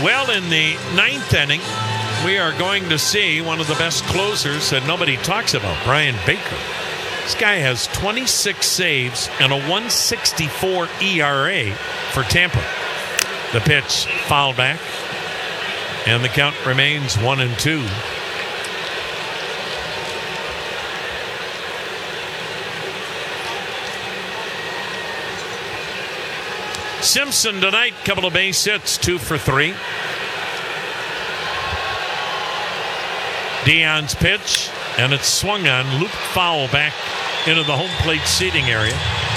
Well, in the ninth inning, we are going to see one of the best closers that nobody talks about, Brian Baker. This guy has 26 saves and a 1.64 ERA for Tampa. The pitch fouled back, and the count remains 1-2. Simpson tonight, couple of base hits, 2 for 3. Dion's pitch, and it's swung on, looped foul back into the home plate seating area.